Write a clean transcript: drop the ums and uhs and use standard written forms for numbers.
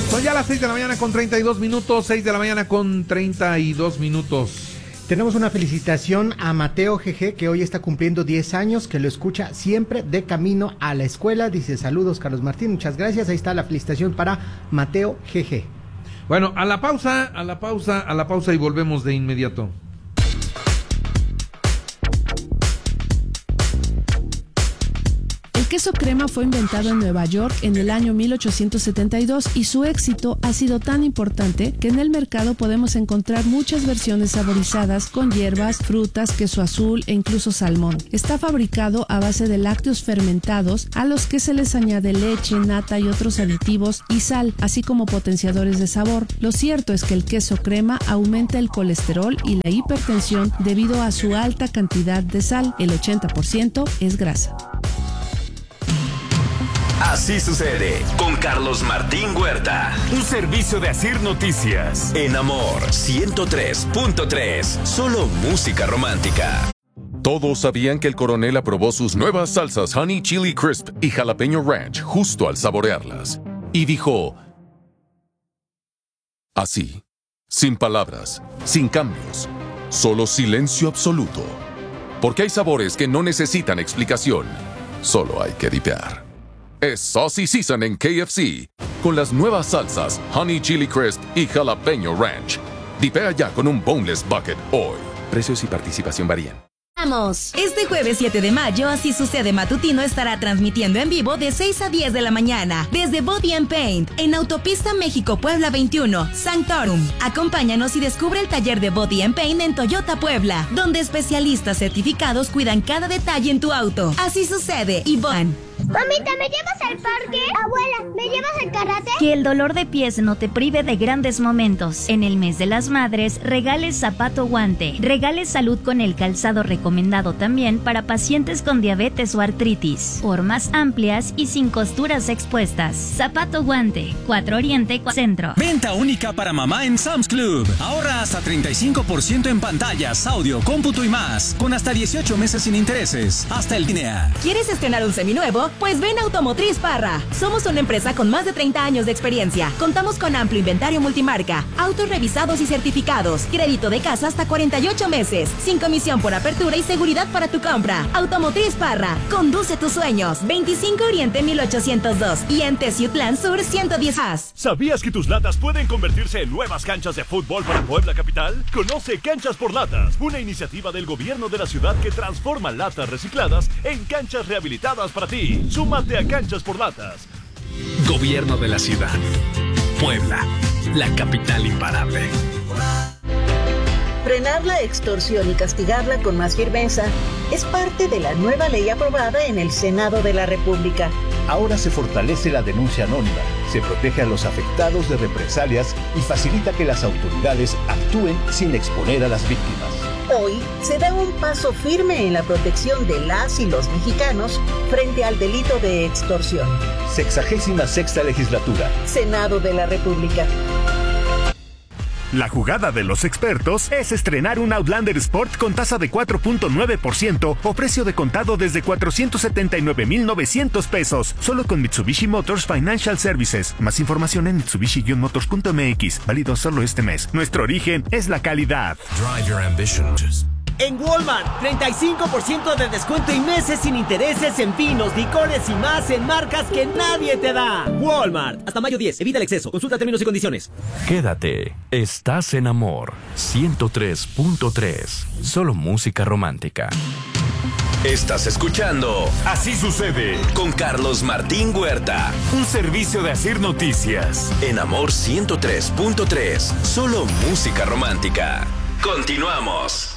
Son ya las 6 de la mañana con 32 minutos, 6 de la mañana con 32 minutos. Tenemos una felicitación a Mateo GG, que hoy está cumpliendo 10 años, que lo escucha siempre de camino a la escuela. Dice, saludos Carlos Martín, muchas gracias. Ahí está la felicitación para Mateo GG. Bueno, a la pausa y volvemos de inmediato. El queso crema fue inventado en Nueva York en el año 1872 y su éxito ha sido tan importante que en el mercado podemos encontrar muchas versiones saborizadas con hierbas, frutas, queso azul e incluso salmón. Está fabricado a base de lácteos fermentados a los que se les añade leche, nata y otros aditivos y sal, así como potenciadores de sabor. Lo cierto es que el queso crema aumenta el colesterol y la hipertensión debido a su alta cantidad de sal. El 80% es grasa. Así sucede con Carlos Martín Huerta. Un servicio de Asir Noticias. En Amor 103.3. Solo música romántica. Todos sabían que el coronel aprobó sus nuevas salsas Honey Chili Crisp y Jalapeño Ranch justo al saborearlas. Y dijo... así, sin palabras, sin cambios, solo silencio absoluto. Porque hay sabores que no necesitan explicación, solo hay que dipear. Es Saucy Season en KFC, con las nuevas salsas Honey Chili Crisp y Jalapeño Ranch. Dipea ya con un Boneless Bucket hoy. Precios y participación varían. ¡Vamos! Este jueves 7 de mayo, Así Sucede Matutino estará transmitiendo en vivo de 6 a 10 de la mañana desde Body and Paint en Autopista México-Puebla 21, Sanctorum. Acompáñanos y descubre el taller de Body and Paint en Toyota Puebla, donde especialistas certificados cuidan cada detalle en tu auto. Así Sucede, Ivonne. Mamita, ¿me llevas al parque? Abuela, ¿me llevas al karate? Que el dolor de pies no te prive de grandes momentos. En el mes de las madres, regales zapato guante. Regales salud con el calzado recomendado también para pacientes con diabetes o artritis. Formas amplias y sin costuras expuestas. Zapato guante, 4 Oriente, Centro. Venta única para mamá en Sam's Club. Ahorra hasta 35% en pantallas, audio, cómputo y más. Con hasta 18 meses sin intereses. Hasta el DINEA. ¿Quieres estrenar un seminuevo? Pues ven a Automotriz Parra. Somos una empresa con más de 30 años de experiencia. Contamos con amplio inventario multimarca, autos revisados y certificados, crédito de casa hasta 48 meses, sin comisión por apertura y seguridad para tu compra. Automotriz Parra, conduce tus sueños. 25 Oriente 1802 y en Teciutlán Sur 110 As. ¿Sabías que tus latas pueden convertirse en nuevas canchas de fútbol para Puebla Capital? Conoce Canchas por Latas, una iniciativa del gobierno de la ciudad que transforma latas recicladas en canchas rehabilitadas para ti. Súmate a Canchas por Latas. Gobierno de la ciudad. Puebla, la capital imparable. Frenar la extorsión y castigarla con más firmeza es parte de la nueva ley aprobada en el Senado de la República. Ahora se fortalece la denuncia anónima, se protege a los afectados de represalias y facilita que las autoridades actúen sin exponer a las víctimas. Hoy se da un paso firme en la protección de las y los mexicanos frente al delito de extorsión. 66ª legislatura. Senado de la República. La jugada de los expertos es estrenar un Outlander Sport con tasa de 4.9% o precio de contado desde 479,900 pesos. Solo con Mitsubishi Motors Financial Services. Más información en mitsubishi-motors.mx. Válido solo este mes. Nuestro origen es la calidad. Drive your ambition. En Walmart, 35% de descuento y meses sin intereses en vinos, licores y más en marcas que nadie te da. Walmart, hasta mayo 10, evita el exceso, consulta términos y condiciones. Quédate, estás en Amor 103.3, solo música romántica. Estás escuchando Así Sucede con Carlos Martín Huerta. Un servicio de Asir Noticias. En Amor 103.3, solo música romántica. Continuamos.